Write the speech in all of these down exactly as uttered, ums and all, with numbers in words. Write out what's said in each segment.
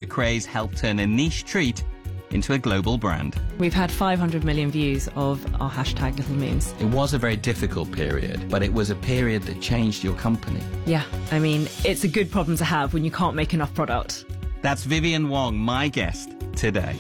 craze helped turn a niche treat into a global brand. We've had five hundred million views of our hashtag Little Moons. It was a very difficult period, but it was a period that changed your company. Yeah, I mean, it's a good problem to have when you can't make enough product. That's Vivienne Wong, my guest today.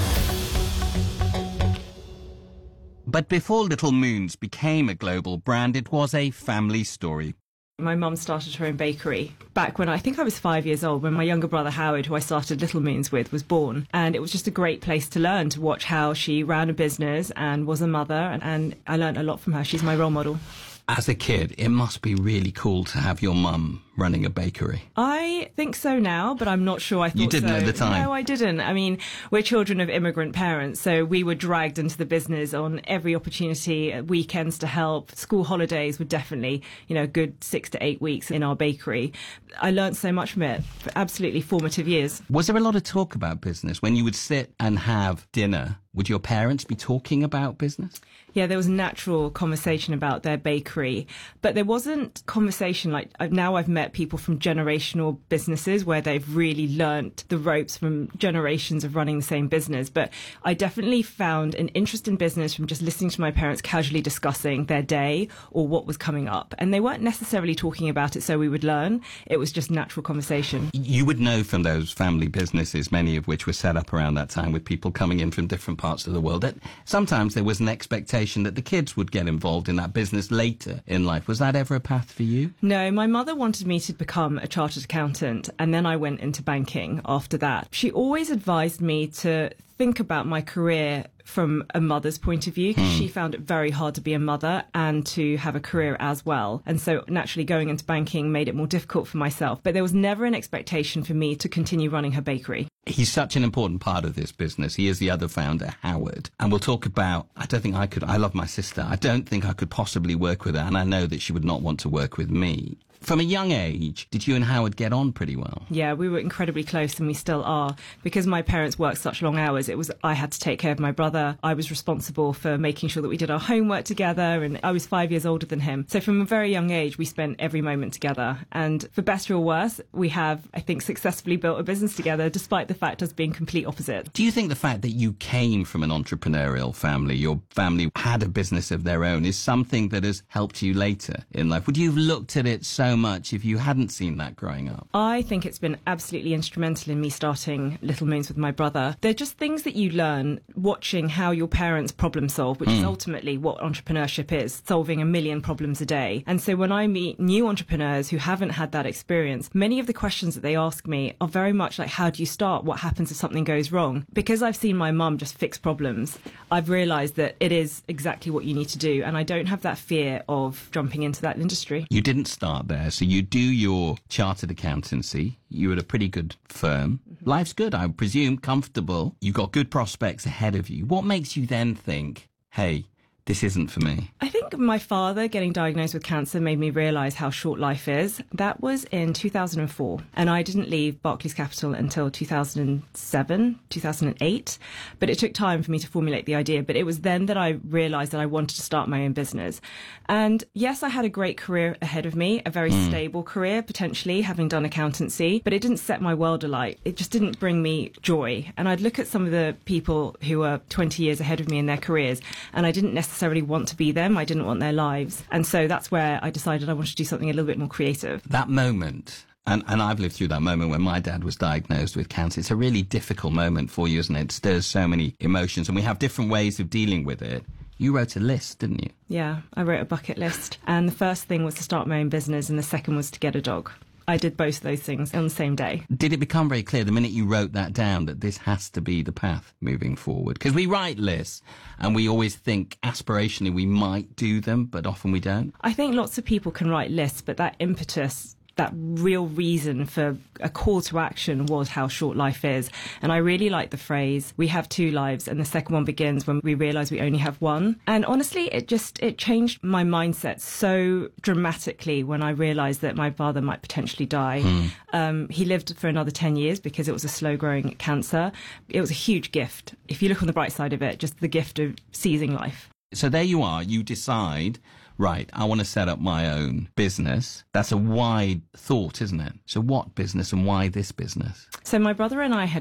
But before Little Moons became a global brand, it was a family story. My mum started her own bakery back when I think I was five years old, when my younger brother Howard, who I started Little Moons with, was born. And it was just a great place to learn, to watch how she ran a business and was a mother. And, and I learned a lot from her. She's my role model. As a kid, it must be really cool to have your mum running a bakery. I think so now, but I'm not sure I thought so. You didn't so. at the time? No, I didn't. I mean, we're children of immigrant parents, so we were dragged into the business on every opportunity, at weekends to help. School holidays were definitely, you know, a good six to eight weeks in our bakery. I learned so much from it. Absolutely formative years. Was there a lot of talk about business? When you would sit and have dinner, would your parents be talking about business? Yeah, there was a natural conversation about their bakery, but there wasn't conversation like now I've met people from generational businesses where they've really learnt the ropes from generations of running the same business. But I definitely found an interest in business from just listening to my parents casually discussing their day or what was coming up. And they weren't necessarily talking about it so we would learn. It was just natural conversation. You would know from those family businesses, many of which were set up around that time with people coming in from different parts of the world, that sometimes there was an expectation that the kids would get involved in that business later in life. Was that ever a path for you? No, my mother wanted me to become a chartered accountant, and then I went into banking after that. She always advised me to think about my career from a mother's point of view, because hmm. she found it very hard to be a mother and to have a career as well. And so naturally going into banking made it more difficult for myself. But there was never an expectation for me to continue running her bakery. He's such an important part of this business. He is the other founder, Howard. And we'll talk about, I don't think I could, I love my sister. I don't think I could possibly work with her. And I know that she would not want to work with me. From a young age, did you and Howard get on pretty well? Yeah, we were incredibly close, and we still are. Because my parents worked such long hours, it was I had to take care of my brother. I was responsible for making sure that we did our homework together, and I was five years older than him. So from a very young age, we spent every moment together. And for better or worse, we have, I think, successfully built a business together, despite the fact us being complete opposite. Do you think the fact that you came from an entrepreneurial family, your family had a business of their own, is something that has helped you later in life? Would you have looked at it so much if you hadn't seen that growing up? I think it's been absolutely instrumental in me starting Little Moons with my brother. They're just things that you learn watching how your parents problem solve, which mm. is ultimately what entrepreneurship is, solving a million problems a day. And so when I meet new entrepreneurs who haven't had that experience, many of the questions that they ask me are very much like, how do you start? What happens if something goes wrong? Because I've seen my mum just fix problems, I've realised that it is exactly what you need to do. And I don't have that fear of jumping into that industry. You didn't start there, so you do your chartered accountancy. You're at a pretty good firm. Mm-hmm. Life's good, I presume, comfortable. You've got good prospects ahead of you. What makes you then think, hey, this isn't for me? I think my father getting diagnosed with cancer made me realise how short life is. That was in two thousand four, and I didn't leave Barclays Capital until two thousand seven, two thousand eight, but it took time for me to formulate the idea. But it was then that I realised that I wanted to start my own business. And yes, I had a great career ahead of me, a very mm. stable career, potentially, having done accountancy, but it didn't set my world alight. It just didn't bring me joy. And I'd look at some of the people who were twenty years ahead of me in their careers, and I didn't necessarily necessarily want to be them. I didn't want their lives. And so that's where I decided I wanted to do something a little bit more creative. That moment, and, and I've lived through that moment when my dad was diagnosed with cancer. It's a really difficult moment for you, isn't it? It stirs so many emotions, and we have different ways of dealing with it. You wrote a list, didn't you? Yeah, I wrote a bucket list. And the first thing was to start my own business, and the second was to get a dog. I did both of those things on the same day. Did it become very clear the minute you wrote that down that this has to be the path moving forward? Because we write lists and we always think aspirationally we might do them, but often we don't. I think lots of people can write lists, but that impetus, that real reason for a call to action was how short life is. And I really like the phrase, we have two lives and the second one begins when we realise we only have one. And honestly, it just, it changed my mindset so dramatically when I realised that my father might potentially die. Mm. Um, he lived for another ten years because it was a slow growing cancer. It was a huge gift. If you look on the bright side of it, just the gift of seizing life. So there you are, you decide, right, I want to set up my own business. That's a wide thought, isn't it? So what business and why this business? So my brother and I had